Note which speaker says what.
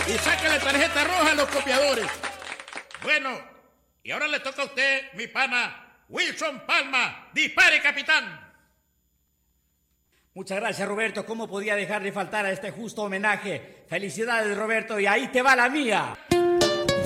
Speaker 1: y sáquenle tarjeta roja a los copiadores. Bueno, y ahora le toca a usted, mi pana, Wilson Palma. Dispare, capitán.
Speaker 2: Muchas gracias, Roberto. ¿Cómo podía dejar de faltar a este justo homenaje? Felicidades, Roberto, y ahí te va la mía.